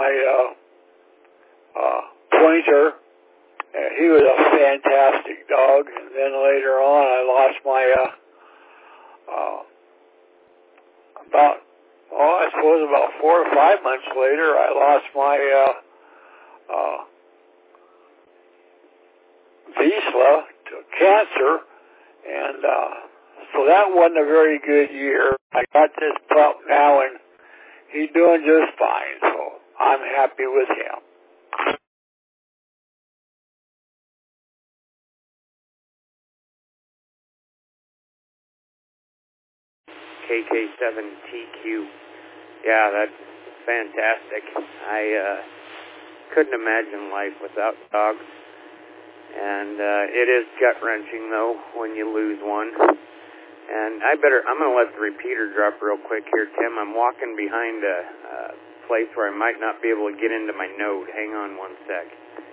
my pointer. He was a fantastic dog. And then later on, I lost my about 4 or 5 months later, I lost my Vizsla to cancer, and so that wasn't a very good year. I got this pup now, and he's doing just fine, so I'm happy with him. KK7TQ. Yeah, that's fantastic. I couldn't imagine life without dogs. And it is gut-wrenching, though, when you lose one. And I'm going to let the repeater drop real quick here, Tim. I'm walking behind a place where I might not be able to get into my node. Hang on one sec.